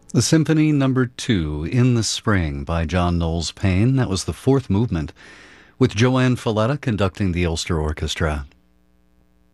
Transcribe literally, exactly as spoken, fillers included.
The Symphony Number Two, In the Spring, by John Knowles Paine. That was the fourth movement, with Joanne Falletta conducting the Ulster Orchestra.